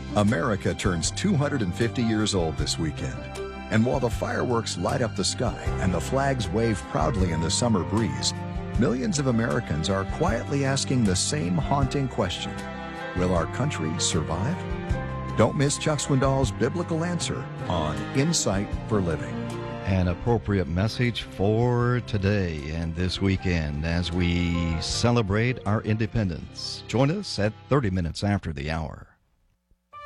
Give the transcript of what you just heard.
America turns 250 years old this weekend. And while the fireworks light up the sky and the flags wave proudly in the summer breeze, millions of Americans are quietly asking the same haunting question: will our country survive? Don't miss Chuck Swindoll's biblical answer on Insight for Living. An appropriate message for today and this weekend as we celebrate our independence. Join us at 30 minutes after the hour.